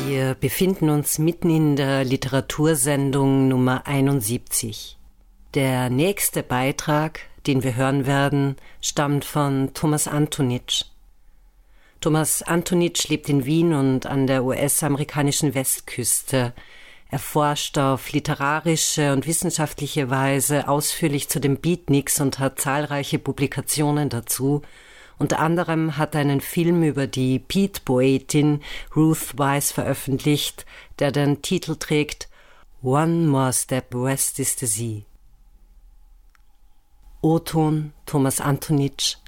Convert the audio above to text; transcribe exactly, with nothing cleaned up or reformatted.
Wir befinden uns mitten in der Literatursendung Nummer einundsiebzig. Der nächste Beitrag, den wir hören werden, stammt von Thomas Antonitsch. Thomas Antonitsch lebt in Wien und an der U S-amerikanischen Westküste. Er forscht auf literarische und wissenschaftliche Weise ausführlich zu den Beatniks und hat zahlreiche Publikationen dazu. Unter anderem hat er einen Film über die Beat-Poetin Ruth Wise veröffentlicht, der den Titel trägt One More Step West is the Sea. O-Ton Thomas Antonitsch.